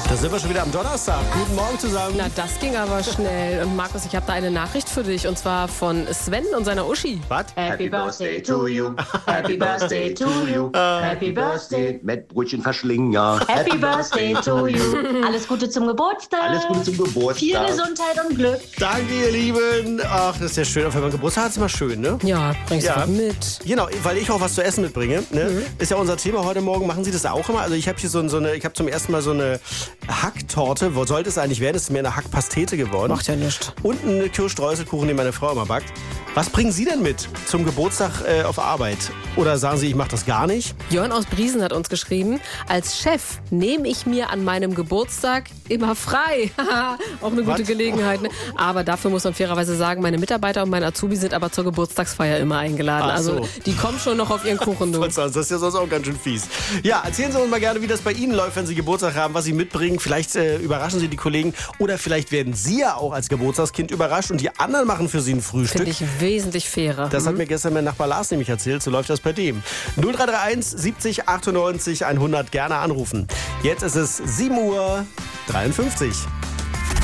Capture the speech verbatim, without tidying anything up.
Da sind wir schon wieder am Donnerstag. Guten Morgen zusammen. Na, das ging aber schnell. Und Markus, ich habe da eine Nachricht für dich. Und zwar von Sven und seiner Uschi. Was? Happy Birthday to you, Happy Birthday to you, Happy Birthday, Mettbrötchen Verschlinger. Happy Birthday to you. Alles Gute zum Geburtstag. Alles Gute zum Geburtstag. Viel Gesundheit und Glück. Danke, ihr Lieben. Ach, das ist ja schön. Auf einmal Geburtstag ist immer schön, ne? Ja, bringst Ja. du was mit. Genau, weil ich auch was zu essen mitbringe. Ne? Ist ja unser Thema heute Morgen. Machen Sie das auch immer? Also ich habe hier so, so eine, ich habe zum ersten Mal so eine Hacktorte. Wo sollte es eigentlich werden? Es ist mir eine Hackpastete geworden. Macht ja nichts. Und einen Kirschstreuselkuchen, den meine Frau immer backt. Was bringen Sie denn mit zum Geburtstag äh, auf Arbeit? Oder sagen Sie, ich mache das gar nicht? Jörn aus Briesen hat uns geschrieben, als Chef nehme ich mir an meinem Geburtstag immer frei. Auch eine gute Was? Gelegenheit. Ne? Aber dafür muss man fairerweise sagen, meine Mitarbeiter und mein Azubi sind aber zur Geburtstagsfeier immer eingeladen. Ach so. Also die kommen schon noch auf ihren Kuchen. Du. Das ist ja sonst auch ganz schön fies. Ja, erzählen Sie uns mal gerne, wie das bei Ihnen läuft, wenn Sie Geburtstag haben, was Sie mitbringen. Vielleicht äh, überraschen Sie die Kollegen oder vielleicht werden Sie ja auch als Geburtstagskind überrascht und die anderen machen für Sie ein Frühstück. Finde ich wesentlich fairer. Das hat mir gestern mein Nachbar Lars nämlich erzählt. So läuft das bei dem. null drei drei eins siebzig achtundneunzig hundert gerne anrufen. Jetzt ist es sieben Uhr dreiundfünfzig.